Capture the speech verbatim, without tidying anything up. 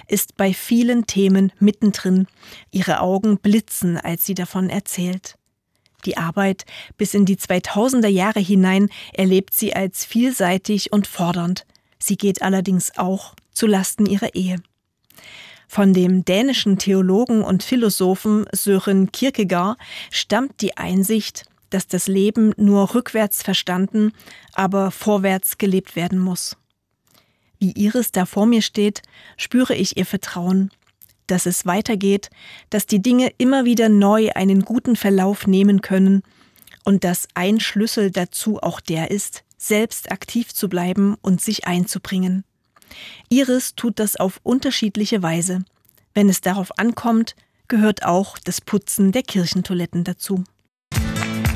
ist bei vielen Themen mittendrin. Ihre Augen blitzen, als sie davon erzählt. Die Arbeit bis in die zweitausender Jahre hinein erlebt sie als vielseitig und fordernd. Sie geht allerdings auch zu Lasten ihrer Ehe. Von dem dänischen Theologen und Philosophen Søren Kierkegaard stammt die Einsicht, dass das Leben nur rückwärts verstanden, aber vorwärts gelebt werden muss. Wie Iris da vor mir steht, spüre ich ihr Vertrauen, dass es weitergeht, dass die Dinge immer wieder neu einen guten Verlauf nehmen können und dass ein Schlüssel dazu auch der ist, selbst aktiv zu bleiben und sich einzubringen. Iris tut das auf unterschiedliche Weise. Wenn es darauf ankommt, gehört auch das Putzen der Kirchentoiletten dazu.